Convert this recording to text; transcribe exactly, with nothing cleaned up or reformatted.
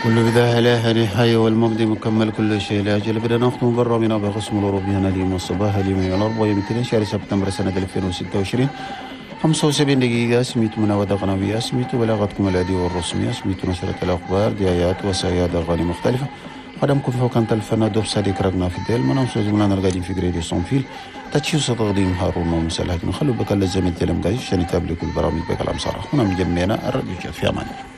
كل بداية لها نهاية والمبدأ مكمل كل شيء لأجل بدنا نختم برا من أبا قسم الأوروبي أنا اليوم الصباح اليوم الأربعاء يوم اثنين شهر سبتمبر سنة ألفين وستة وعشرين خمسة وسبعين دقيقة سميت مناودة قنوية سميت بلاغتكم العادية والرسمية سميت نشرة الأخبار دعايات وسيادة أغاني مختلفة خدمكم فوق أنت الفنا دوب صديق رقنا في الديل من أمسوز من أنا القاعدين في قرية صنفيل تتشيوس تقديم هارون ومسالحة خلوا بك اللزم التلم قايش عشان يتابلوا كل برامج بك الأمصار هنا مجمعنا الراديو في أمان.